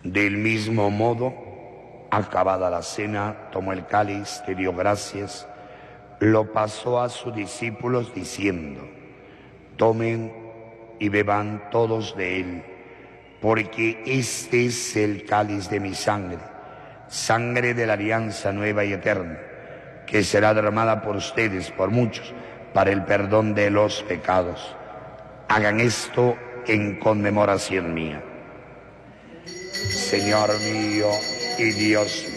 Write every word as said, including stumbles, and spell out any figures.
Del mismo modo, acabada la cena, tomó el cáliz, te dio gracias, lo pasó a sus discípulos diciendo: tomen y beban todos de él, porque este es el cáliz de mi sangre, sangre de la alianza nueva y eterna, que será derramada por ustedes, por muchos, para el perdón de los pecados. Hagan esto en conmemoración mía. Señor mío y Dios mío,